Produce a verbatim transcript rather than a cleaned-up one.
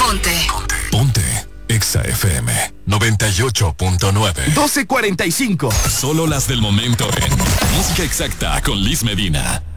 Ponte. Ponte. Ponte. Exa F M noventa y ocho punto nueve. doce cuarenta y cinco. Solo las del momento en Música Exacta con Liz Medina.